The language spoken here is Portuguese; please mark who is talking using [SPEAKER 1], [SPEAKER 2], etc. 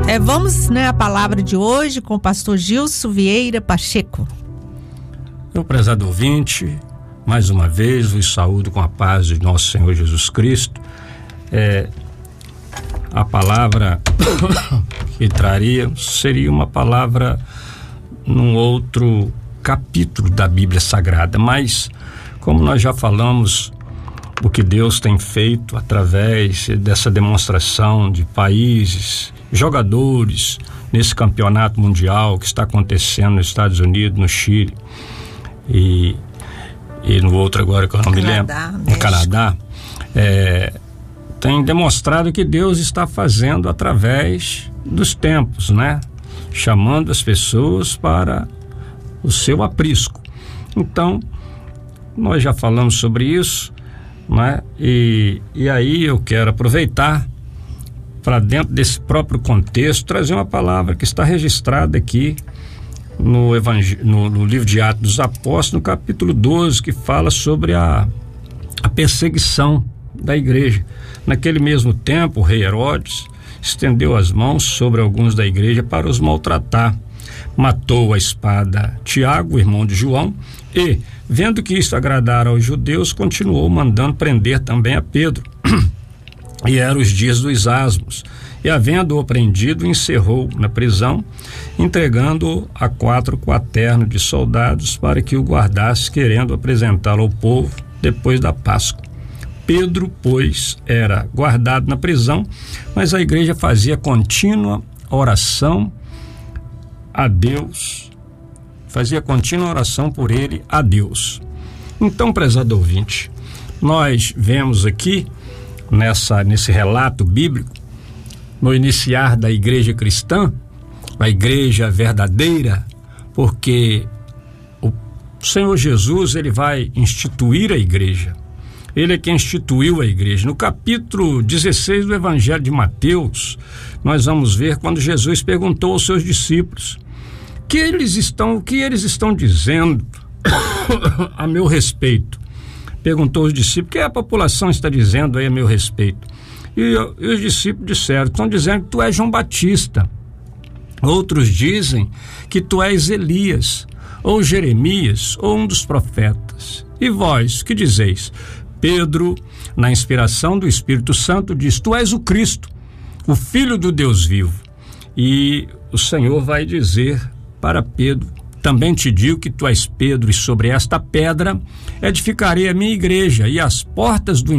[SPEAKER 1] Vamos, a palavra de hoje com o pastor Gilson Vieira Pacheco.
[SPEAKER 2] Meu prezado ouvinte, mais uma vez vos saúdo com a paz de nosso Senhor Jesus Cristo. A palavra que traria seria uma palavra num outro capítulo da Bíblia Sagrada, mas como nós já falamos o que Deus tem feito através dessa demonstração de países, jogadores nesse campeonato mundial que está acontecendo nos Estados Unidos, no Chile e no outro agora que eu não me lembro, no Canadá, tem demonstrado que Deus está fazendo através dos tempos, chamando as pessoas para o seu aprisco. Então, nós já falamos sobre isso, e aí eu quero aproveitar para, dentro desse próprio contexto, trazer uma palavra que está registrada aqui no livro de Atos dos Apóstolos, no capítulo 12, que fala sobre a perseguição da igreja. Naquele mesmo tempo, o rei Herodes estendeu as mãos sobre alguns da igreja para os maltratar. Matou a espada Tiago, irmão de João, e, vendo que isto agradara aos judeus, continuou mandando prender também a Pedro. E eram os dias dos asmos, e havendo-o prendido, encerrou na prisão, entregando-o a 4 quaternos de soldados para que o guardasse, querendo apresentá-lo ao povo depois da Páscoa. Pedro, pois, era guardado na prisão, mas a igreja fazia contínua oração a Deus, por ele a Deus. Então, prezado ouvinte, nós vemos aqui nesse relato bíblico, no iniciar da igreja cristã, a igreja verdadeira, porque o Senhor Jesus, ele vai instituir a igreja. Ele é quem instituiu a igreja. No capítulo 16 do Evangelho de Mateus, nós vamos ver quando Jesus perguntou aos seus discípulos: o que eles estão dizendo a meu respeito? Perguntou os discípulos: o que a população está dizendo aí a meu respeito? E os discípulos disseram: estão dizendo que tu és João Batista. Outros dizem que tu és Elias, ou Jeremias, ou um dos profetas. E vós, que dizeis? Pedro, na inspiração do Espírito Santo, diz: tu és o Cristo, o Filho do Deus vivo. E o Senhor vai dizer para Pedro: também te digo que tu és Pedro, e sobre esta pedra edificarei a minha igreja, e as portas do